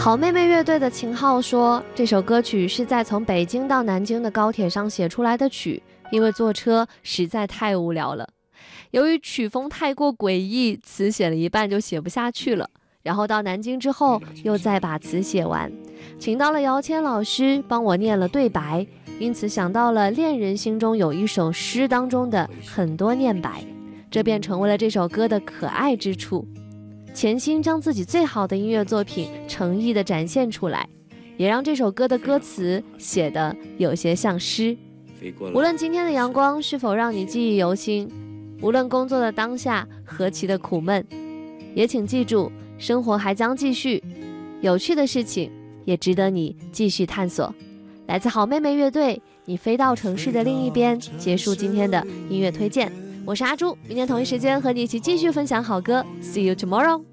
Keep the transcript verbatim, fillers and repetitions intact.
好妹妹乐队的秦昊说，这首歌曲是在从北京到南京的高铁上写出来的曲，因为坐车实在太无聊了。由于曲风太过诡异，词写了一半就写不下去了，然后到南京之后又再把词写完，请到了姚谦老师帮我念了对白，因此想到了恋人心中有一首诗当中的很多念白，这便成为了这首歌的可爱之处。潜心将自己最好的音乐作品诚意地展现出来，也让这首歌的歌词写得有些像诗。无论今天的阳光是否让你记忆犹新，无论工作的当下何其的苦闷，也请记住，生活还将继续，有趣的事情也值得你继续探索。来自好妹妹乐队，你飞到城市的另一边，结束今天的音乐推荐。我是阿朱，明天同一时间和你一起继续分享好歌。See you tomorrow。